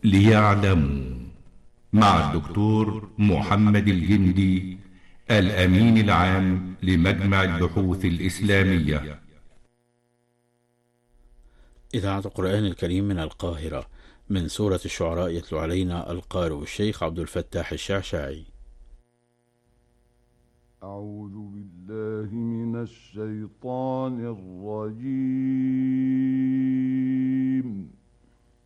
ليعلموا، مع الدكتور محمد الجندي، الأمين العام لمجمع البحوث الإسلامية. إذاعة القرآن الكريم من القاهرة، من سورة الشعراء يتلو علينا القارئ الشيخ عبد الفتاح الشعشاعي. أعوذ بالله. بالله من الشيطان الرجيم.